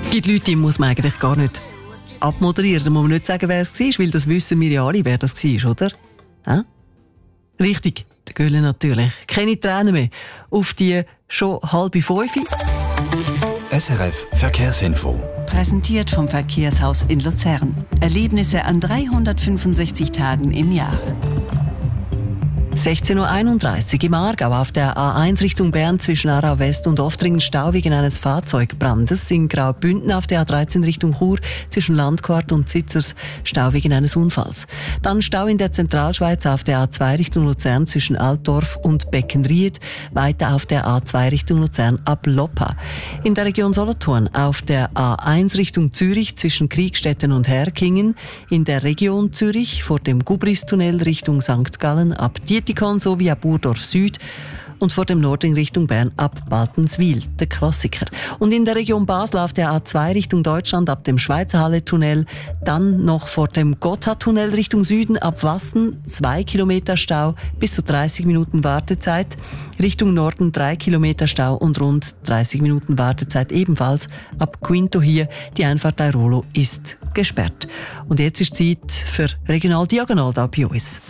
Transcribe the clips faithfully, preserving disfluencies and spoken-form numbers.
Es gibt Leute, die muss man eigentlich gar nicht abmoderieren. Da muss man nicht sagen, wer es war, weil das wissen wir ja alle, wer das war, oder? Ja? Richtig, der Göhle natürlich. Keine Tränen mehr auf die schon halbe Fünfe. S R F Verkehrsinfo. Präsentiert vom Verkehrshaus in Luzern. Erlebnisse an dreihundertfünfundsechzig Tagen im Jahr. sechzehn Uhr einunddreißig im Aargau auf der A eins Richtung Bern zwischen Aarau West und Oftringen Stau wegen eines Fahrzeugbrandes. In Graubünden auf der A dreizehn Richtung Chur zwischen Landquart und Zitzers Stau wegen eines Unfalls. Dann Stau in der Zentralschweiz auf der A zwei Richtung Luzern zwischen Altdorf und Beckenried. Weiter auf der A zwei Richtung Luzern ab Loppa. In der Region Solothurn auf der A eins Richtung Zürich zwischen Kriegstetten und Herkingen. In der Region Zürich vor dem Gubristunnel Richtung Sankt Gallen ab Dietikon sowie ab Burdorf Süd und vor dem Norden Richtung Bern ab Baltenswil, der Klassiker. Und in der Region Basel auf der A zwei Richtung Deutschland ab dem Schweizerhalle-Tunnel, dann noch vor dem Gotthardtunnel Richtung Süden ab Wassen, zwei Kilometer Stau, bis zu dreißig Minuten Wartezeit. Richtung Norden drei Kilometer Stau und rund dreißig Minuten Wartezeit ebenfalls ab Quinto hier. Die Einfahrt Airolo ist gesperrt. Und jetzt ist Zeit für Regional Diagonal da bei uns.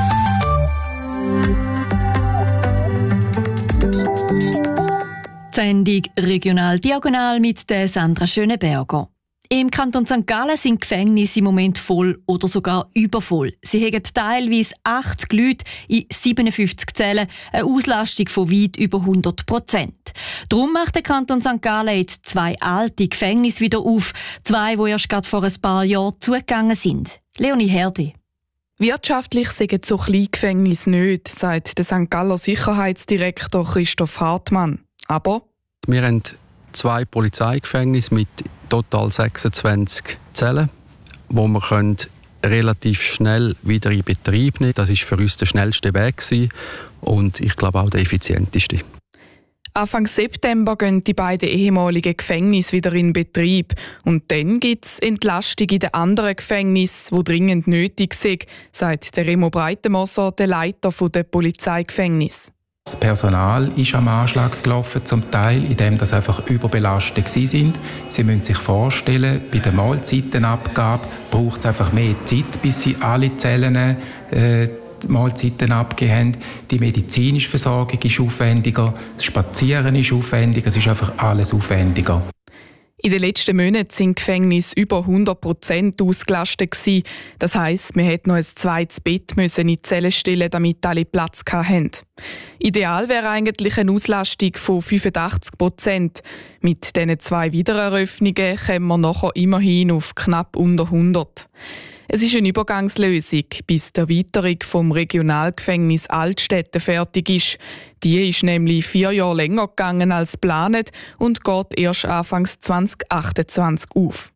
Die Sendung Regional Diagonal mit der Sandra Schöneberger. Im Kanton Sankt Gallen sind Gefängnisse im Moment voll oder sogar übervoll. Sie haben teilweise achtzig Leute in siebenundfünfzig Zellen, eine Auslastung von weit über hundert Prozent. Darum macht der Kanton Sankt Gallen jetzt zwei alte Gefängnisse wieder auf, zwei, die erst gerade vor ein paar Jahren zugegangen sind. Leonie Herdi. Wirtschaftlich sind so kleine Gefängnisse nicht, sagt der Sankt Galler Sicherheitsdirektor Christoph Hartmann. Aber wir haben zwei Polizeigefängnisse mit total sechsundzwanzig Zellen, wo wir können relativ schnell wieder in Betrieb nehmen. Das war für uns der schnellste Weg und ich glaube auch der effizienteste. Anfang September gehen die beiden ehemaligen Gefängnisse wieder in Betrieb. Und dann gibt es Entlastung in den anderen Gefängnissen, die dringend nötig sind, sagt der Remo Breitenmoser, der Leiter der Polizeigefängnisse. Das Personal ist am Anschlag gelaufen, zum Teil, indem das einfach überbelastet waren. Sie müssen sich vorstellen, bei der Mahlzeitenabgabe braucht es einfach mehr Zeit, bis sie alle Zellen äh, die Mahlzeiten abgegeben haben. Die medizinische Versorgung ist aufwendiger, das Spazieren ist aufwendiger, es ist einfach alles aufwendiger. In den letzten Monaten sind Gefängnisse über hundert Prozent ausgelastet gewesen. Das heisst, man hätte noch ein zweites Bett müssen in die Zelle stellen, damit alle Platz hatten. Ideal wäre eigentlich eine Auslastung von fünfundachtzig Prozent. Mit diesen zwei Wiedereröffnungen kommen wir nachher immerhin auf knapp unter hundert. Es ist eine Übergangslösung, bis die Erweiterung vom Regionalgefängnis Altstädte fertig ist. Die ist nämlich vier Jahre länger gegangen als geplant und geht erst Anfang zwanzig achtundzwanzig auf.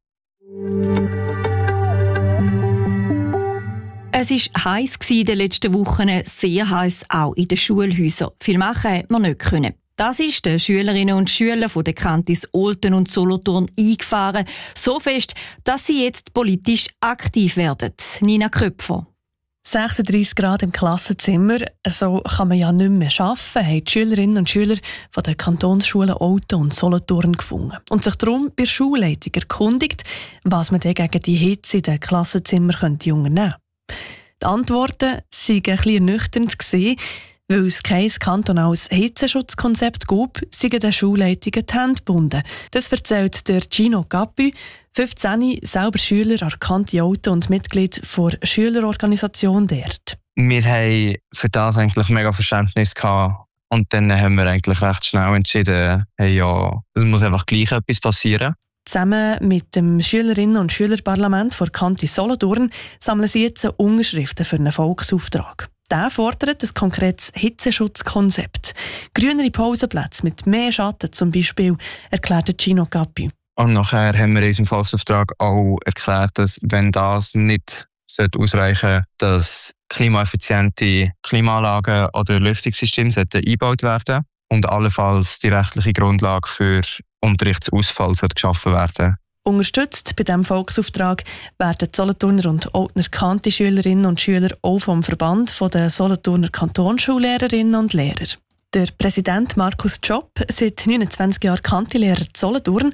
Es war heiß in den letzten Wochen, sehr heiß auch in den Schulhäusern. Viel machen konnte man nicht können. Das ist den Schülerinnen und Schülern von den Kantis Olten und Solothurn eingefahren. So fest, dass sie jetzt politisch aktiv werden. Nina Köpfer. sechsunddreissig Grad im Klassenzimmer, so kann man ja nicht mehr arbeiten, haben die Schülerinnen und Schüler von den Kantonsschulen Olten und Solothurn gefunden. Und sich darum bei der Schulleitung erkundigt, was man gegen die Hitze in den Klassenzimmern könnte unternehmen könnte. Die Antworten waren ein bisschen ernüchternd gewesen. Weil es kein kantonales Hitzeschutzkonzept gab, sind den Schulleitungen die Hände gebunden. Das erzählt der Gino Gappi, fünfzehn, selber Schüler an Kanti Olten und Mitglied der Schülerorganisation dort. Wir haben für das eigentlich mega Verständnis gehabt. Und dann haben wir eigentlich recht schnell entschieden, hey, ja, es muss einfach gleich etwas passieren. Zusammen mit dem Schülerinnen- und Schülerparlament von Kanti Solothurn sammeln sie jetzt Unterschriften für einen Volksauftrag. Der fordert ein konkretes Hitzeschutzkonzept. Grünere Pausenplätze mit mehr Schatten zum Beispiel, erklärte Gino Gappi. Und nachher haben wir in unserem Volksauftrag auch erklärt, dass wenn das nicht ausreichen sollte, dass klimaeffiziente Klimaanlagen oder Lüftungssysteme eingebaut werden und allenfalls die rechtliche Grundlage für Unterrichtsausfall geschaffen werden. Unterstützt bei diesem Volksauftrag werden die Solothurner und Oltner Kanti-Schülerinnen und Schüler auch vom Verband der Solothurner Kantonsschullehrerinnen und Lehrer. Der Präsident Markus Job, seit neunundzwanzig Jahren Kanti-Lehrer in Solothurn,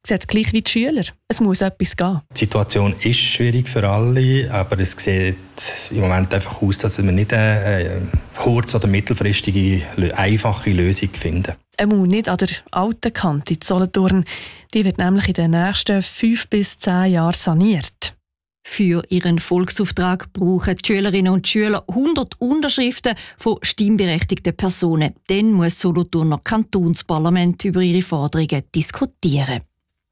sieht es gleich wie die Schüler. Es muss etwas gehen. Die Situation ist schwierig für alle, aber es sieht im Moment einfach aus, dass wir nicht eine kurz- oder mittelfristige, einfache Lösung finden. Einmal nicht an der alten Kante in Solothurn. Die wird nämlich in den nächsten fünf bis zehn Jahren saniert. Für ihren Volksauftrag brauchen die Schülerinnen und Schüler hundert Unterschriften von stimmberechtigten Personen. Dann muss Solothurner Kantonsparlament über ihre Forderungen diskutieren.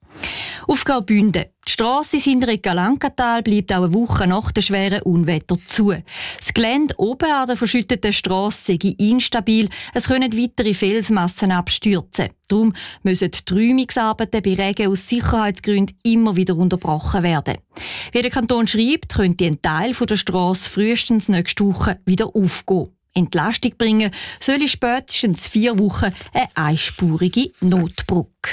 Auf Graubünden. Die Strasse ins hintere Galankatal bleibt auch eine Woche nach den schweren Unwetter zu. Das Gelände oben an der verschütteten Strasse sei instabil, es können weitere Felsmassen abstürzen. Darum müssen die Räumungsarbeiten bei Regen aus Sicherheitsgründen immer wieder unterbrochen werden. Wie der Kanton schreibt, könnte ein Teil der Strasse frühestens nächste Woche wieder aufgehen. Entlastung bringen soll in spätestens vier Wochen eine einspurige Notbrücke.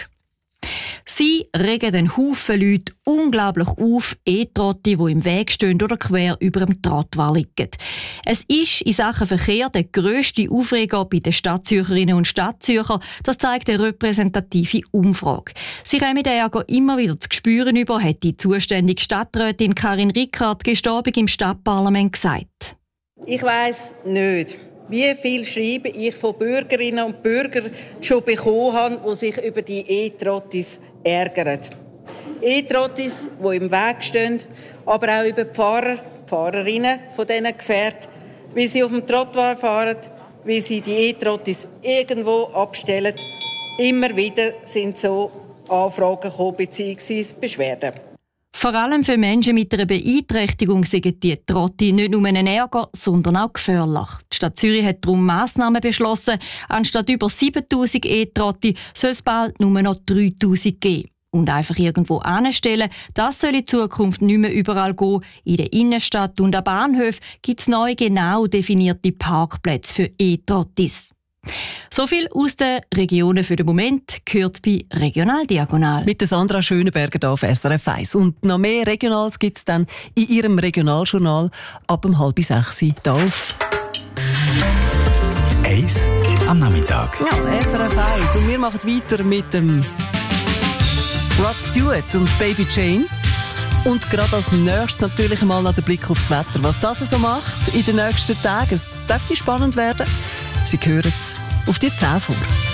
Sie regen den Haufen Leute unglaublich auf, E-Trotti, die im Weg stehen oder quer über dem Trottoir liegen. Es ist in Sachen Verkehr der grösste Aufreger bei den Stadtzürcherinnen und Stadtzürcher. Das zeigt eine repräsentative Umfrage. Sie kommen den Ärger immer wieder zu spüren über, hat die zuständige Stadträtin Karin Rickard gestern Abend im Stadtparlament gesagt. Ich weiss nicht, wie viel Schreiben ich von Bürgerinnen und Bürgern schon bekommen habe, die sich über die E-Trottis ärgern. E-Trottis, die im Weg stehen, aber auch über die Fahrer, die Fahrerinnen von diesen Gefährten, wie sie auf dem Trottoir fahren, wie sie die E-Trottis irgendwo abstellen. Immer wieder sind so Anfragen gekommen bzw. Beschwerden. Vor allem für Menschen mit einer Beeinträchtigung sind die Trotti nicht nur ein Ärger, sondern auch gefährlich. Die Stadt Zürich hat darum Massnahmen beschlossen. Anstatt über siebentausend E-Trotti soll es bald nur noch dreitausend geben. Und einfach irgendwo anstellen, das soll in Zukunft nicht mehr überall gehen. In der Innenstadt und an Bahnhöfen gibt es neu genau definierte Parkplätze für E-Trottis. So viel aus den Regionen für den Moment gehört bei Regional Diagonal. Mit der Sandra Schönenberger hier auf S R F eins. Und noch mehr Regionals gibt es dann in ihrem Regionaljournal ab um halb sechs hier auf Eis am Nachmittag. Ja, S R F eins. Und wir machen weiter mit dem Rod Stewart und Baby Jane. Und gerade als nächstes natürlich mal noch der Blick aufs Wetter. Was das so macht in den nächsten Tagen, es dürfte spannend werden. Sie hören es auf die zehn vor.